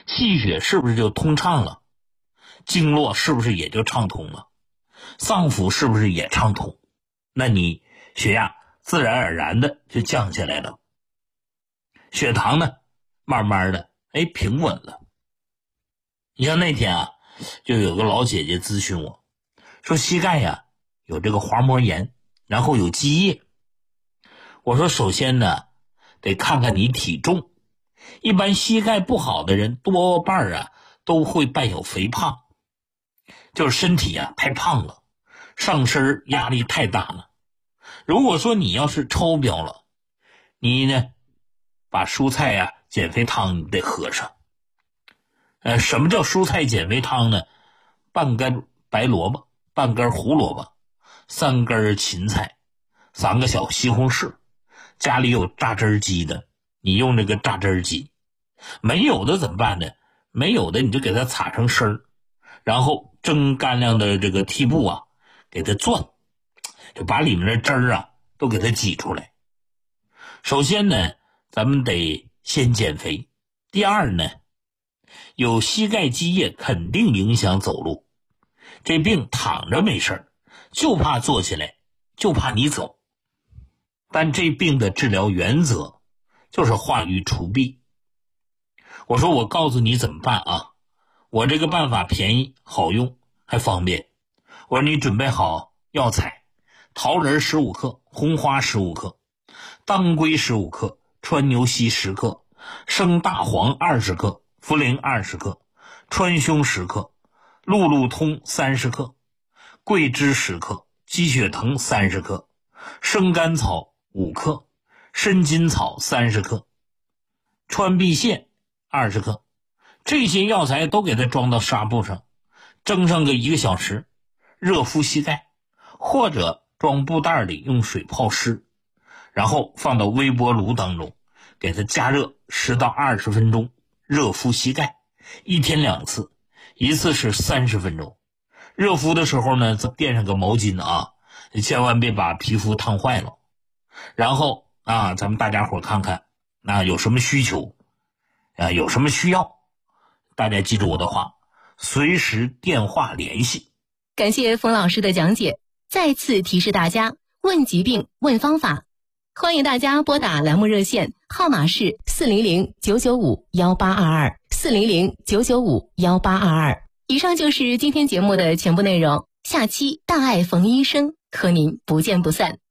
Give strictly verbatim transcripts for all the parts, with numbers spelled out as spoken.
气血是不是就通畅了？经络是不是也就畅通了？脏腑是不是也畅通？那你血压自然而然的就降下来了，血糖呢慢慢的哎平稳了。你像那天啊，就有个老姐姐咨询我说，膝盖呀有这个滑膜炎，然后有积液。我说首先呢得看看你体重，一般膝盖不好的人多半啊都会伴有肥胖，就是身体啊太胖了，上身压力太大了。如果说你要是超标了，你呢把蔬菜啊减肥汤你得喝上。呃，什么叫蔬菜减肥汤呢？半根白萝卜，半根胡萝卜，三根芹菜，三个小西红柿。家里有榨汁机的，你用这个榨汁机。没有的怎么办呢？没有的你就给它擦成丝儿，然后蒸干粮的这个屉布啊，给它攥，就把里面的汁儿啊都给它挤出来。首先呢，咱们得先减肥。第二呢，有膝盖积液肯定影响走路，这病躺着没事，就怕坐起来，就怕你走。但这病的治疗原则就是化瘀除弊。我说我告诉你怎么办啊？我这个办法便宜好用还方便。我说你准备好药材，桃仁十五克，红花十五克，当归十五克，川牛膝十克，生大黄二十克，茯苓二十克，川芎十克，鹿鹿通三十克，桂枝十克，鸡血藤三十克，生甘草五克，参金草三十克，川蓖线二十克。这些药材都给它装到纱布上，蒸上个一个小时，热敷膝盖，或者装布袋里用水泡湿，然后放到微波炉当中，给它加热十到二十分钟，热敷膝盖，一天两次，一次是三十分钟。热敷的时候呢，垫上个毛巾啊，千万别把皮肤烫坏了。然后啊，咱们大家伙看看，那有什么需求啊，有什么需要，大家记住我的话，随时电话联系。 感谢冯老师的讲解。再次提示大家，问疾病问方法，欢迎大家拨打栏目热线，号码是四零零九九五幺八二二四零零九九五幺八二二。以上就是今天节目的全部内容，下期大爱冯医生和您不见不散。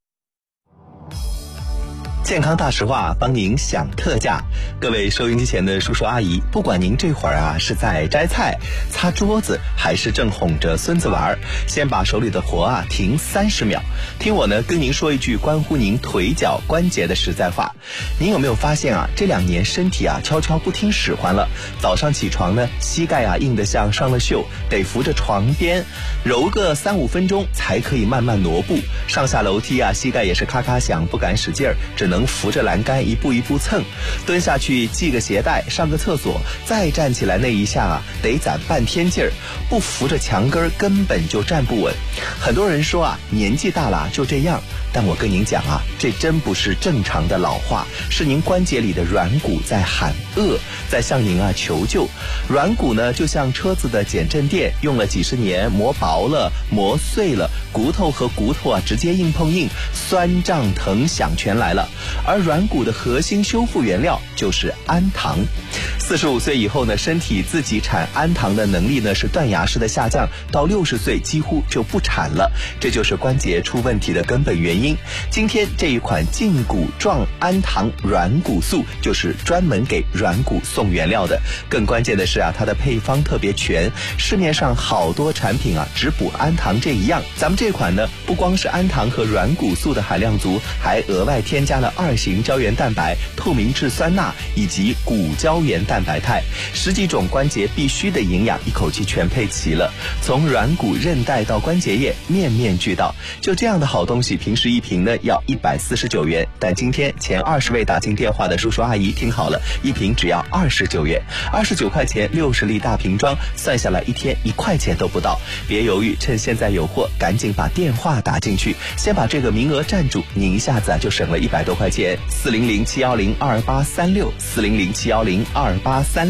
健康大实话帮您享特价，各位收音机前的叔叔阿姨，不管您这会儿啊是在摘菜、擦桌子，还是正哄着孙子玩，先把手里的活啊停三十秒，听我呢跟您说一句关乎您腿脚关节的实在话。您有没有发现啊，这两年身体啊悄悄不听使唤了？早上起床呢，膝盖啊硬得像上了锈，得扶着床边揉个三五分钟才可以慢慢挪步。上下楼梯啊，膝盖也是咔咔响，不敢使劲儿，只能扶着栏杆一步一步蹭，蹲下去系个鞋带，上个厕所，再站起来那一下啊，得攒半天劲儿，不扶着墙根根本就站不稳。很多人说啊，年纪大了就这样，但我跟您讲啊，这真不是正常的老化，是您关节里的软骨在喊饿，在向您啊求救。软骨呢，就像车子的减震垫，用了几十年，磨薄了，磨碎了，骨头和骨头啊直接硬碰硬，酸胀疼响全来了。而软骨的核心修复原料就是氨糖。四十五岁以后呢，身体自己产氨糖的能力呢是断崖式的下降，到六十岁几乎就不产了，这就是关节出问题的根本原因。今天这一款胫骨状氨糖软骨素就是专门给软骨送原料的。更关键的是啊，它的配方特别全，市面上好多产品啊只补氨糖这一样，咱们这款呢不光是氨糖和软骨素的含量足，还额外添加了二型胶原蛋白、透明质酸钠以及骨胶原蛋白肽，十几种关节必须的营养一口气全配齐了，从软骨韧带到关节液，面面俱到。就这样的好东西，平时一瓶呢要一百四十九元，但今天前二十位打进电话的叔叔阿姨听好了，一瓶只要二十九元，二十九块钱六十粒大瓶装，算下来一天一块钱都不到。别犹豫，趁现在有货，赶紧把电话打进去，先把这个名额占住，您一下子啊就省了一百多块钱。四零零七幺零二八三六，四零零七幺零二八三六。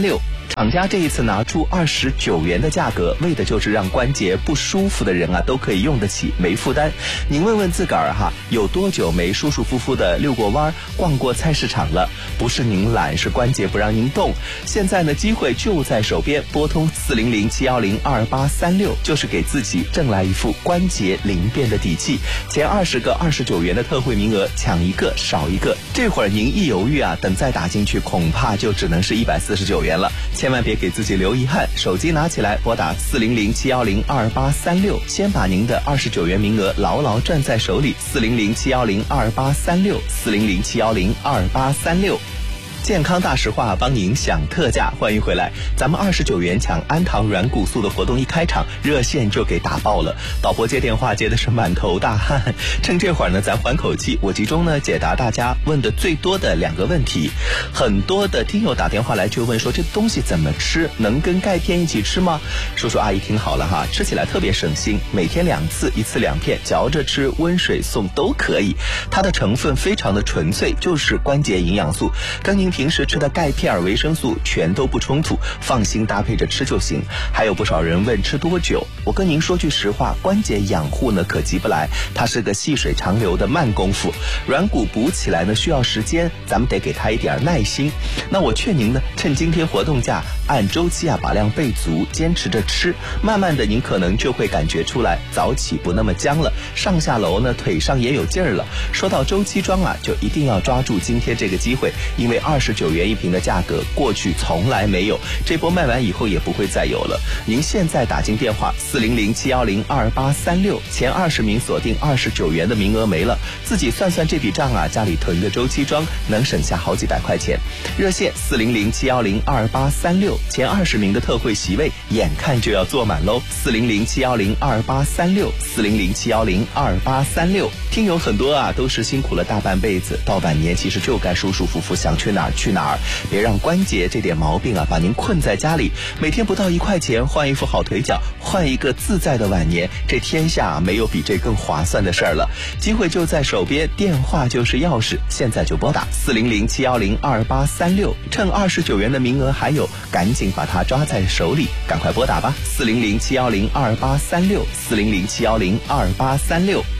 厂家这一次拿出二十九元的价格，为的就是让关节不舒服的人啊都可以用得起，没负担。您问问自个儿哈，有多久没舒舒服服的遛过弯、逛过菜市场了？不是您懒，是关节不让您动。现在呢，机会就在手边，拨通四零零七幺零二八三六，就是给自己挣来一副关节灵便的底气。前二十个二十九元的特惠名额，抢一个少一个。这会儿您一犹豫啊，等再打进去，恐怕就只能是一百四十九元了。千万别给自己留遗憾，手机拿起来，拨打四零零七幺零二八三六，先把您的二十九元名额牢牢攥在手里。四零零七幺零二八三六，四零零七幺零二八三六。健康大实话帮您享特价，欢迎回来。咱们二十九元抢安糖软骨素的活动一开场，热线就给打爆了。导播接电话接的是满头大汗，趁这会儿呢，咱缓口气，我集中呢解答大家问的最多的两个问题。很多的听友打电话来就问说，这东西怎么吃？能跟钙片一起吃吗？叔叔阿姨听好了哈，吃起来特别省心，每天两次，一次两片，嚼着吃，温水送都可以。它的成分非常的纯粹，就是关节营养素，跟您平时吃的钙片、维生素全都不冲突，放心搭配着吃就行。还有不少人问吃多久，我跟您说句实话，关节养护呢可急不来，它是个细水长流的慢功夫。软骨补起来呢需要时间，咱们得给它一点耐心。那我劝您呢，趁今天活动价，按周期啊把量备足，坚持着吃，慢慢的您可能就会感觉出来，早起不那么僵了，上下楼呢腿上也有劲儿了。说到周期装啊，就一定要抓住今天这个机会，因为二十九元一瓶的价格，过去从来没有，这波卖完以后也不会再有了。您现在打进电话四零零七幺零二八三六，前二十名锁定二十九元的名额没了，自己算算这笔账啊，家里囤个周期装能省下好几百块钱。热线四零零七幺零二八三六，前二十名的特惠席位眼看就要坐满喽。四零零七幺零二八三六，四零零七幺零二八三六。听友很多啊，都是辛苦了大半辈子，到晚年其实就该舒舒服服，想去哪儿去哪儿，别让关节这点毛病啊把您困在家里。每天不到一块钱换一副好腿脚，换一个自在的晚年，这天下没有比这更划算的事儿了。机会就在手边，电话就是钥匙，现在就拨打四零零七幺零二八三六，趁二十九元的名额还有，赶紧把它抓在手里，赶快拨打吧。四零零七幺零二八三六，四零零七幺零二八三六。